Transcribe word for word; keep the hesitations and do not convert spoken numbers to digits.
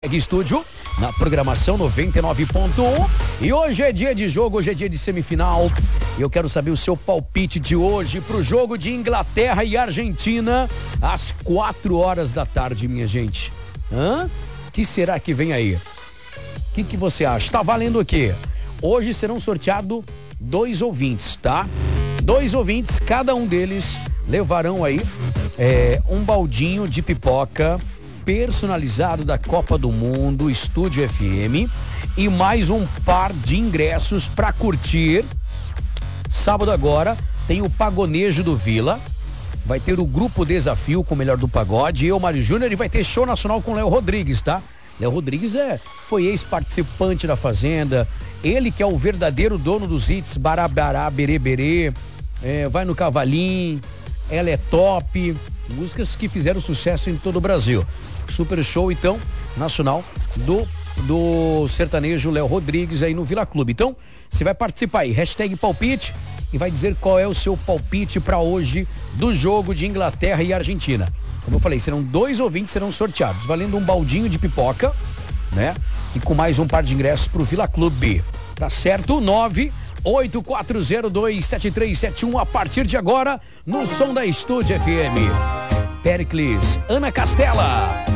Hashtag Estúdio, na programação noventa e nove ponto um. E hoje é dia de jogo, hoje é dia de semifinal. E eu quero saber o seu palpite de hoje pro jogo de Inglaterra e Argentina, às quatro horas da tarde, minha gente. Hã? O que será que vem aí? O que, que você acha? Tá valendo o quê? Hoje serão sorteados dois ouvintes, tá? Dois ouvintes, cada um deles levarão aí é, um baldinho de pipoca personalizado da Copa do Mundo, Estúdio F M, e mais um par de ingressos para curtir. Sábado agora tem o Pagonejo do Vila, vai ter o Grupo Desafio com o melhor do pagode, eu, Mário Júnior, e vai ter show nacional com Léo Rodrigues, tá? Léo Rodrigues é, foi ex-participante da Fazenda, ele que é o verdadeiro dono dos hits Barabará, Berê Berê, é, Vai no Cavalim, Ela é Top, músicas que fizeram sucesso em todo o Brasil. Super show, então, nacional do, do sertanejo Léo Rodrigues aí no Vila Clube. Então, você vai participar aí, hashtag palpite, e vai dizer qual é o seu palpite para hoje do jogo de Inglaterra e Argentina. Como eu falei, serão dois ouvintes serão sorteados, valendo um baldinho de pipoca, né? E com mais um par de ingressos pro Vila Clube. Tá certo? nove oito quatro zero dois sete três sete um a partir de agora, no som da Estúdio F M. Pericles, Ana Castela.